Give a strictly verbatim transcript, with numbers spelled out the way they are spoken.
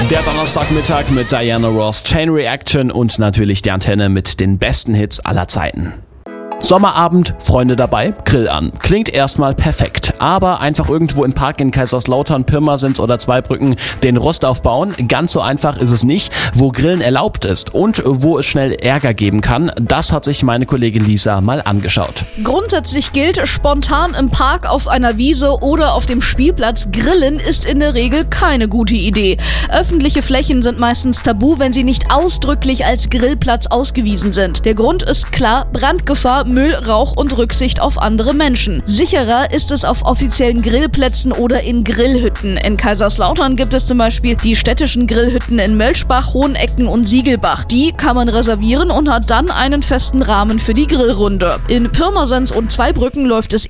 Der Donnerstagmittag mit Diana Ross, Chain Reaction und natürlich die Antenne mit den besten Hits aller Zeiten. Sommerabend, Freunde dabei, Grill an. Klingt erstmal perfekt, aber einfach irgendwo im Park in Kaiserslautern, Pirmasens oder Zweibrücken den Rost aufbauen, ganz so einfach ist es nicht. Wo Grillen erlaubt ist und wo es schnell Ärger geben kann, das hat sich meine Kollegin Lisa mal angeschaut. Grundsätzlich gilt, spontan im Park, auf einer Wiese oder auf dem Spielplatz grillen ist in der Regel keine gute Idee. Öffentliche Flächen sind meistens tabu, wenn sie nicht ausdrücklich als Grillplatz ausgewiesen sind. Der Grund ist klar: Brandgefahr, Müll, Rauch und Rücksicht auf andere Menschen. Sicherer ist es auf offiziellen Grillplätzen oder in Grillhütten. In Kaiserslautern gibt es zum Beispiel die städtischen Grillhütten in Mölschbach, Hohenecken und Siegelbach. Die kann man reservieren und hat dann einen festen Rahmen für die Grillrunde. In Pirmasens und Zweibrücken läuft es